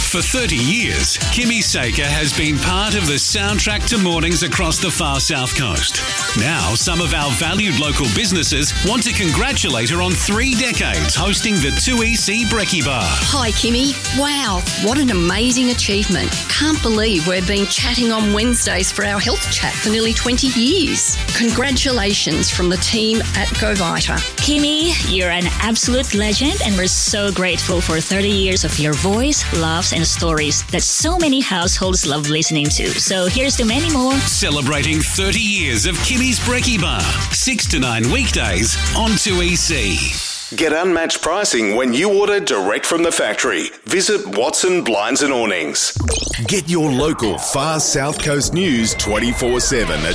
For 30 years, Kimmy Saker has been part of the soundtrack to mornings across the far south coast. Now, some of our valued local businesses want to congratulate her on 3 decades hosting the 2EC Brekkie Bar. Hi, Kimmy. Wow, what an amazing achievement. Can't believe we've been chatting on Wednesdays for our health chat for nearly 20 years. Congratulations from the team at GoVita. Kimmy, you're an absolute legend, and we're so grateful for 30 years of your voice, laughs, and stories that so many households love listening to. So here's to many more. Celebrating 30 years of Kimmy's Brekkie Bar. 6 to 9 weekdays on 2EC. Get unmatched pricing when you order direct from the factory. Visit Watson Blinds and Awnings. Get your local far south coast news 24/7 at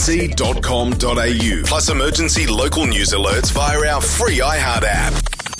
2ec.com.au. Plus emergency local news alerts via our free iHeart app.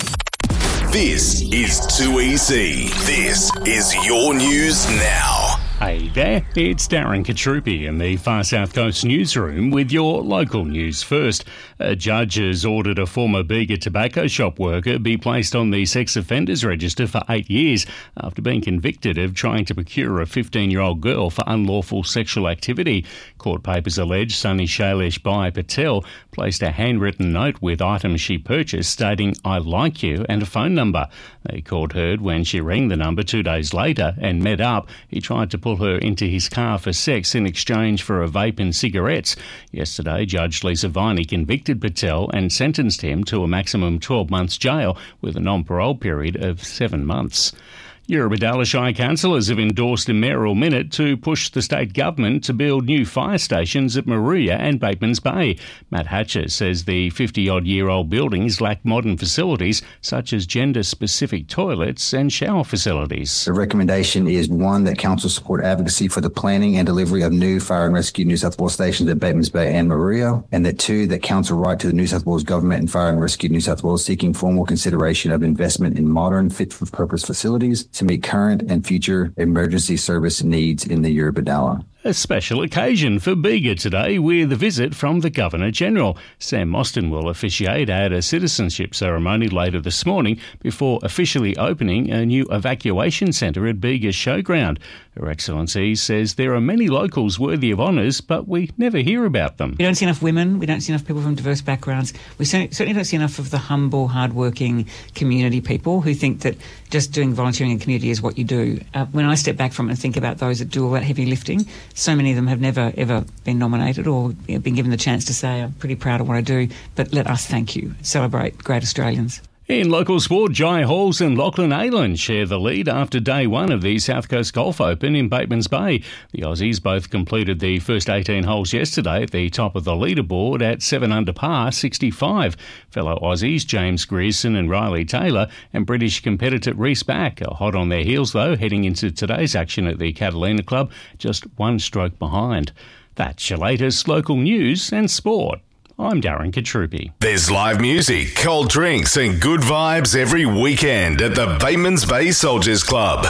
This is 2EC. This is your news now. Hey there, it's Darren Katrupi in the Far South Coast newsroom with your local news first. A judge has ordered a former Bega tobacco shop worker be placed on the sex offenders register for 8 years after being convicted of trying to procure a 15-year-old girl for unlawful sexual activity. Court papers allege Sunny Shailesh Bhai Patel placed a handwritten note with items she purchased stating, "I like you," and a phone number. The court heard when she rang the number 2 days later and met up, he tried to pull her into his car for sex in exchange for a vape and cigarettes. Yesterday, Judge Lisa Viney convicted Patel and sentenced him to a maximum 12 months jail with a non-parole period of 7 months. Eurobodalla Shire councillors have endorsed a mayoral minute to push the state government to build new fire stations at Moruya and Batemans Bay. Matt Hatcher says the 50-odd-year-old buildings lack modern facilities such as gender-specific toilets and shower facilities. The recommendation is, 1, that council support advocacy for the planning and delivery of new fire and rescue New South Wales stations at Batemans Bay and Moruya, and that 2, that council write to the New South Wales Government and Fire and Rescue New South Wales seeking formal consideration of investment in modern fit-for-purpose facilities to meet current and future emergency service needs in the Eurobodalla. A special occasion for Bega today with a visit from the Governor-General. Sam Mostyn will officiate at a citizenship ceremony later this morning before officially opening a new evacuation centre at Bega's showground. Her Excellency says there are many locals worthy of honours, but we never hear about them. We don't see enough women, we don't see enough people from diverse backgrounds. We certainly don't see enough of the humble, hard-working community people who think that just doing volunteering in community is what you do. When I step back from it and think about those that do all that heavy lifting, so many of them have never, ever been nominated or been given the chance to say, I'm pretty proud of what I do, but let us thank you. Celebrate great Australians. In local sport, Jai Halls and Lachlan Aylan share the lead after day 1 of the South Coast Golf Open in Batemans Bay. The Aussies both completed the first 18 holes yesterday at the top of the leaderboard at 7 under par 65. Fellow Aussies James Grierson and Riley Taylor and British competitor Reece Back are hot on their heels though, heading into today's action at the Catalina Club, just 1 stroke behind. That's your latest local news and sport. I'm Darren Katrupi. There's live music, cold drinks and good vibes every weekend at the Batemans Bay Soldiers Club.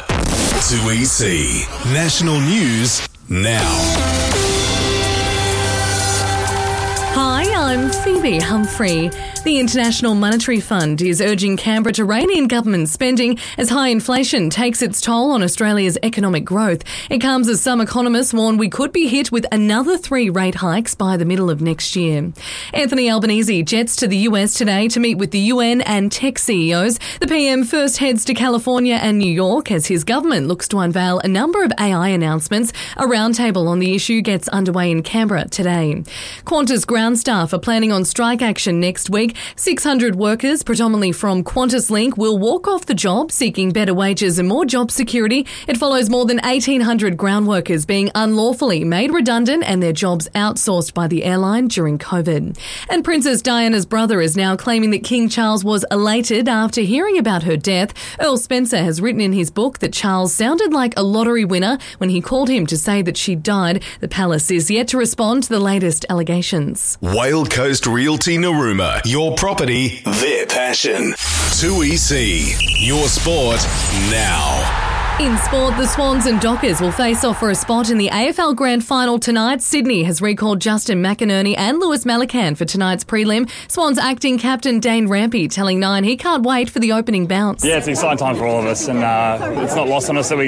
2EC. National News Now. Hi, I'm Phoebe Humphrey. The International Monetary Fund is urging Canberra to rein in government spending as high inflation takes its toll on Australia's economic growth. It comes as some economists warn we could be hit with another 3 rate hikes by the middle of next year. Anthony Albanese jets to the US today to meet with the UN and tech CEOs. The PM first heads to California and New York as his government looks to unveil a number of AI announcements. A roundtable on the issue gets underway in Canberra today. Qantas ground staff are planning on strike action next week. 600 workers, predominantly from QantasLink, will walk off the job seeking better wages and more job security. It follows more than 1,800 ground workers being unlawfully made redundant and their jobs outsourced by the airline during COVID. And Princess Diana's brother is now claiming that King Charles was elated after hearing about her death. Earl Spencer has written in his book that Charles sounded like a lottery winner when he called him to say that she died. The palace is yet to respond to the latest allegations. Whale Coast Realty Narooma. Your property, their passion. 2EC. Your sport now. In sport, the Swans and Dockers will face off for a spot in the AFL Grand Final tonight. Sydney has recalled Justin McInerney and Lewis Malacan for tonight's prelim. Swans acting captain Dane Rampy telling Nine he can't wait for the opening bounce. Yeah, it's an exciting time for all of us, and it's not lost on us that we